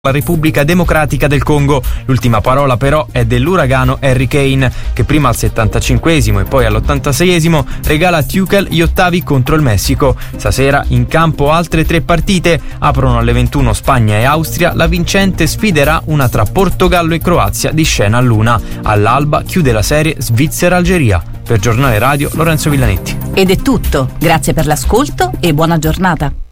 la Repubblica Democratica del Congo. L'ultima parola però è dell'uragano Harry Kane, che prima al 75esimo e poi all'86esimo regala a Tuchel gli ottavi contro il Messico. Stasera in campo altre 3 partite, aprono alle 21 Spagna e Austria, la vincente sfiderà una tra Portogallo e Croazia di scena all'1. All'alba chiude la serie Svizzera-Algeria. Per Giornale Radio Lorenzo Villanetti. Ed è tutto, grazie per l'ascolto e buona giornata.